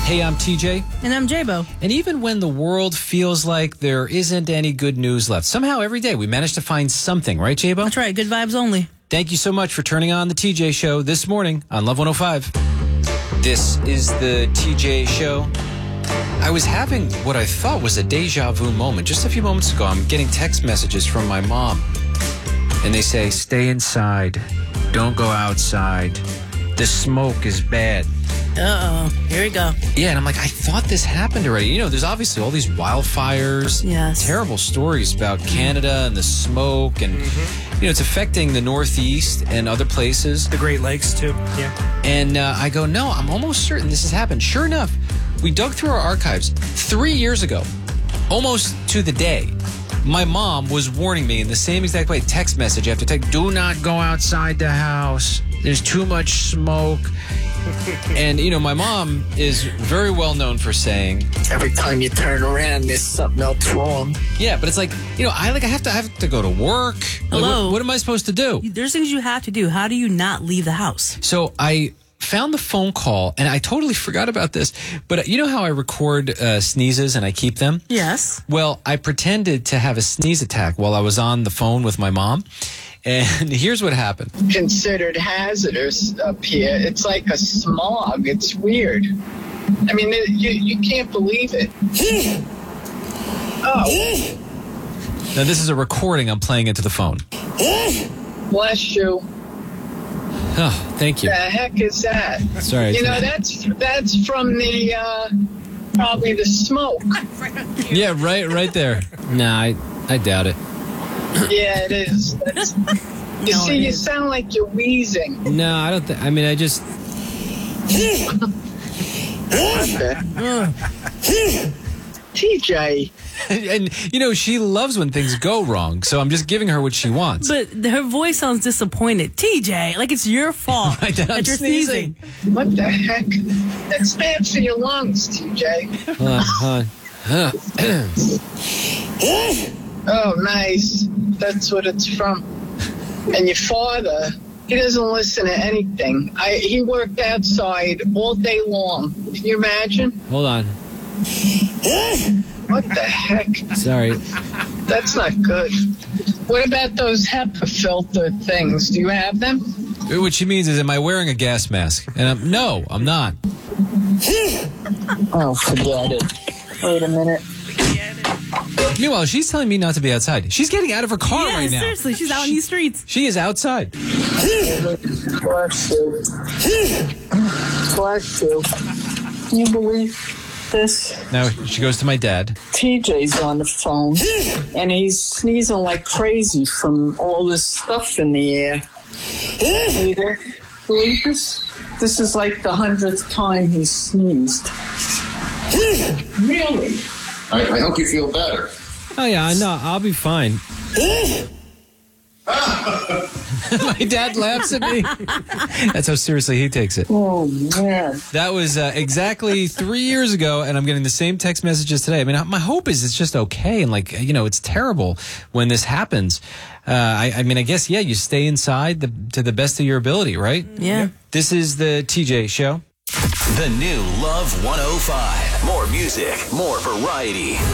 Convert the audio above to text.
Hey, I'm TJ. And I'm J-Bo. And even when the world feels like there isn't any good news left, somehow every day we manage to find something, right, J-Bo? That's right. Good vibes only. Thank you so much for turning on the TJ Show this morning on Love 105. This is the TJ Show. I was having what I thought was a deja vu moment. Just a few moments ago, I'm getting text messages from my mom. And they say, stay inside. Don't go outside. The smoke is bad. Uh-oh. Here we go. Yeah, and I'm like, I thought this happened already. You know, there's obviously all these wildfires. Yes. Terrible stories about Canada and the smoke. And, you know, it's affecting the Northeast and other places. The Great Lakes, too. Yeah. And I go, no, I'm almost certain this has happened. Sure enough, we dug through our archives 3 years ago, almost to the day. My mom was warning me in the same exact way, text message after text, do not go outside the house. There's too much smoke. And, you know, my mom is very well known for saying, every time you turn around, there's something else wrong. yeah, but it's like, you know, I have to go to work. Hello. Like, what am I supposed to do? There's things you have to do. How do you not leave the house? So I found the phone call, and I totally forgot about this. But you know how I record sneezes and I keep them? Yes. Well, I pretended to have a sneeze attack while I was on the phone with my mom. And here's what happened. Considered hazardous up here. It's like a smog. It's weird. I mean, you can't believe it. Oh. Now, this is a recording I'm playing into the phone. Bless you. Oh, thank you. The heck is that? Sorry. You know, that's from the, probably the smoke. Yeah, right there. Nah, I doubt it. Yeah, it is. You see, you sound like you're wheezing. No, I don't think. I mean, I just. TJ. And, you know, she loves when things go wrong, so I'm just giving her what she wants. But her voice sounds disappointed. TJ, like it's your fault Right, that I'm that you're sneezing. What the heck? That's bad for your lungs, TJ. Oh, nice. That's what it's from. And your father, he doesn't listen to anything. He worked outside all day long. Can you imagine? Hold on. What the heck? Sorry. That's not good. What about those HEPA filter things? Do you have them? What she means is, am I wearing a gas mask? And no, I'm not. Oh, forget it. Wait a minute. Meanwhile, she's telling me not to be outside. She's getting out of her car Yeah, right now. seriously. She's out in these streets. She is outside. Bless you. Bless you. Can you believe this? Now she goes to my dad. TJ's on the phone, and he's sneezing like crazy from all this stuff in the air. Peter, believe this? This is like the 100th time he's sneezed. Really? I hope you feel better. Oh, yeah, I know. I'll be fine. My dad laughs at me. That's how seriously he takes it. Oh, man. That was exactly 3 years ago, and I'm getting the same text messages today. I mean, my hope is it's just okay, and, like, you know, it's terrible when this happens. I mean, I guess, yeah, you stay inside to the best of your ability, right? Yeah. This is the TJ Show. The new Love 105. More music, more variety.